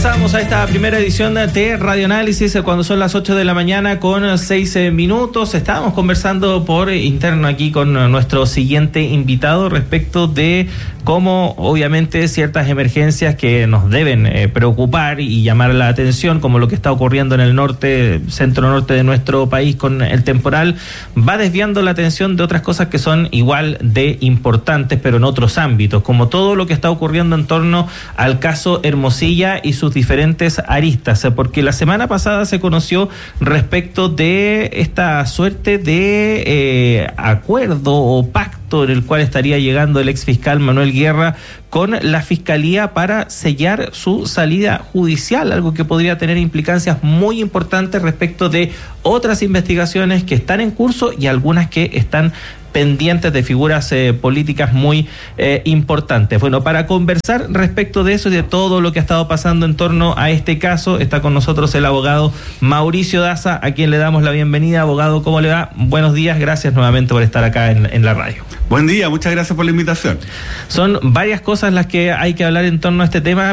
Avanzamos a esta primera edición de Radio Análisis cuando son las 8 de la mañana con 6 minutos. Estábamos conversando por interno aquí con nuestro siguiente invitado respecto de cómo obviamente ciertas emergencias que nos deben preocupar y llamar la atención, como lo que está ocurriendo en el norte, centro-norte de nuestro país con el temporal, va desviando la atención de otras cosas que son igual de importantes, pero en otros ámbitos, como todo lo que está ocurriendo en torno al caso Hermosilla y sus diferentes aristas, porque la semana pasada se conoció respecto de esta suerte de acuerdo o pacto en el cual estaría llegando el exfiscal Manuel Guerra con la Fiscalía para sellar su salida judicial, algo que podría tener implicancias muy importantes respecto de otras investigaciones que están en curso y algunas que están pendientes de figuras políticas muy importantes. Bueno, para conversar respecto de eso y de todo lo que ha estado pasando en torno a este caso, está con nosotros el abogado Mauricio Daza, a quien le damos la bienvenida. Abogado, ¿cómo le va? Buenos días, gracias nuevamente por estar acá en la radio. Buen día, muchas gracias por la invitación. Son varias cosas las que hay que hablar en torno a este tema.